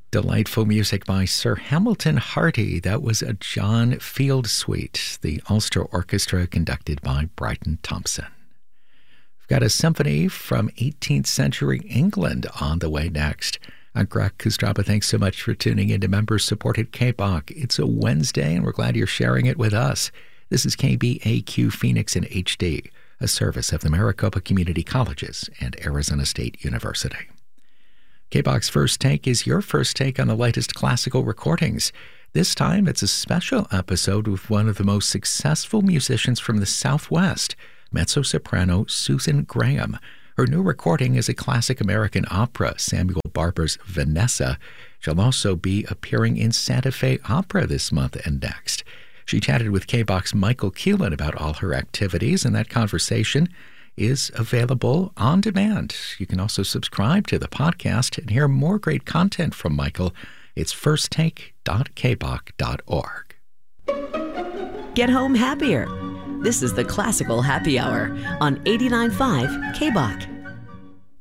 Delightful music by Sir Hamilton Hardy. That was a John Field suite, the Ulster Orchestra conducted by Bryton Thompson. We've got a symphony from 18th century England on the way next. I'm Greg Kustraba. Thanks so much for tuning in to member-supported KBOK. It's a Wednesday, and we're glad you're sharing it with us. This is KBAQ Phoenix in HD, a service of the Maricopa Community Colleges and Arizona State University. KBOK's First Take is your first take on the latest classical recordings. This time, it's a special episode with one of the most successful musicians from the Southwest, mezzo-soprano Susan Graham. Her new recording is a classic American opera, Samuel Barber's Vanessa. She'll also be appearing in Santa Fe Opera this month and next. She chatted with KBOK's Michael Keelan about all her activities, and that conversation is available on demand. You can also subscribe to the podcast and hear more great content from Michael. It's firsttake.kbok.org. Get home happier. This is the Classical Happy Hour on 89.5 KBOK.